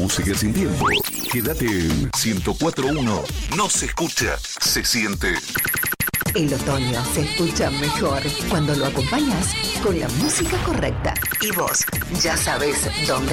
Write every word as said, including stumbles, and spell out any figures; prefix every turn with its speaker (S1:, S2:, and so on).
S1: música sin tiempo. Quédate en ciento cuatro punto uno. No se escucha, se siente.
S2: El otoño se escucha mejor cuando lo acompañas con la música correcta. Y vos ya sabés dónde